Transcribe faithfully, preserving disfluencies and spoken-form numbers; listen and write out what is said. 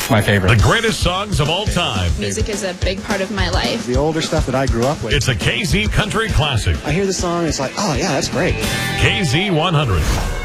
my favorite. The greatest songs of all time. Music is a big part of my life. The older stuff that I grew up with. It's a K Z Country Classic. I hear the song, it's like, oh, yeah, that's great. K Z one hundred.